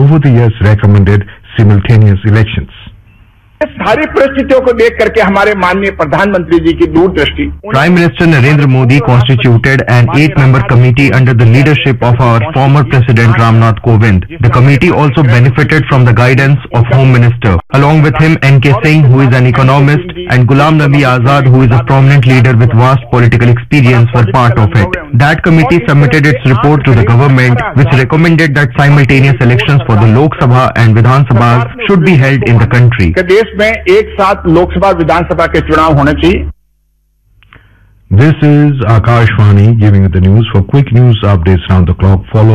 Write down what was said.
over the years recommended simultaneous elections. सारी परिस्थितियों को देख करके हमारे माननीय प्रधानमंत्री जी की दूरदृष्टि. Prime Minister Narendra Modi constituted an 8-member committee under the leadership of our former President Ramnath Kovind. The committee also benefited from the guidance of Home Minister. Along with him, N.K. Singh, who is an economist, and Ghulam Nabi Azad, who is a prominent leader with vast political experience, were part of it. That committee submitted its report to the government, which recommended that simultaneous elections for the Lok Sabha and Vidhan Sabha should be held in the country. में एक साथ लोकसभा विधानसभा के चुनाव होने चाहिए. This is Akashvani giving you the news. For quick news updates round the clock, follow